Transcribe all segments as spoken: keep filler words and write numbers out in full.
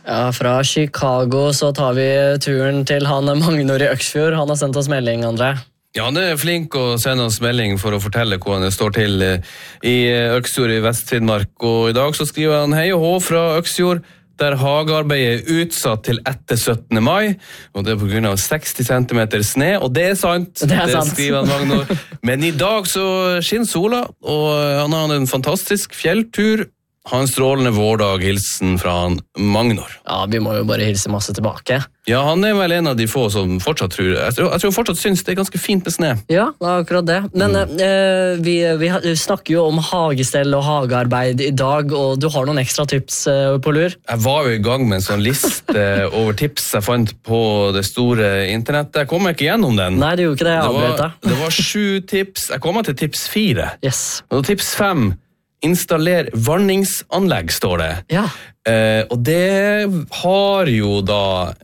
Ja, fra Chicago så tar vi turen til han Magnor i Øksfjord. Han har sendt oss melding, André. Ja, han er flink å sende oss melding for å fortelle hvordan det står til i Øksfjord i Vest-Finnmark. Og i dag så skriver han hei og hå fra Øksfjord, der hagearbeidet er utsatt til etter syttende mai, og det er på grunn av seksti centimeter sne, og det er sant, det, er sant. Det skriver han Magnor. Men i dag så skinner sola, og han har en fantastisk fjelltur. Ha en strålende vårdag, hilsen fra han Magnor. Ja, vi må jo bare hilse masse tilbake. Ja, han er vel en av de få som fortsatt tror, jeg tror, jeg tror fortsatt synes det er ganske fint med sne. Ja, det er akkurat det. Men mm. eh, vi, vi snakker jo om hagestell og hagearbeid i dag, og du har noen ekstra tips eh, på lur? Jeg var jo i gang med en sånn liste over tips jeg fant på det store internettet. Jeg kom ikke gjennom den. Nei, det gjorde ikke det. Jeg det, var, det var sju tips. Jeg kom til tips fire. Yes. Og tips fem, installer varningsanlegg, står det. Ja. Eh, og det har jo da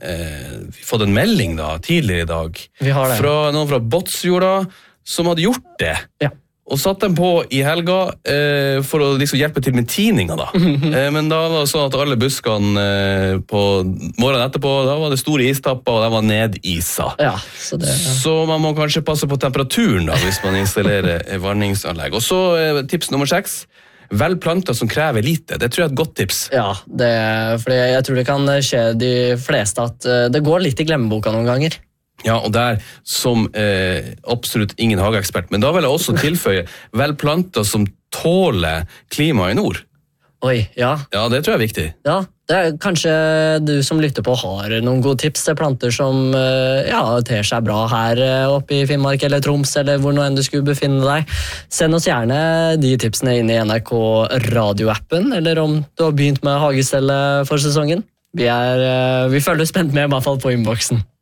eh, fått en melding da, tidligere i dag. Vi har det. Fra noen fra Båtsfjorda som hadde gjort det. Ja. Og satt dem på i helga eh, for å liksom hjelpe til med tininga da. eh, men da var det sånn at alle buskene eh, på morgenen etterpå, da var det store istapper, og de var nedisa. Ja, så, det, ja. så man må kanskje passe på temperaturen da, hvis man installerer varningsanlegg. Og så eh, tips nummer seks. Vel planter som krever lite. Det tror jeg er et godt tips. Ja, det, fordi jeg tror det kan skje de fleste at det går litt i glemmeboka noen ganger. Ja, og det er som eh, absolutt ingen hageekspert, men da vil jeg også tilføye vel planter som tåler klimaet i nord. Oi, ja. Ja, det tror jeg er viktig. Ja, det er kanskje du som lytter på har noen gode tips til planter som ja, ter seg bra her oppe i Finnmark eller Troms, eller hvor nå enn du skulle befinne deg. Send oss gjerne de tipsene inn i N R K radioappen, eller om du har begynt med hagestellet for sesongen. Vi, er, vi følger spent med i hvert fall på innboksen.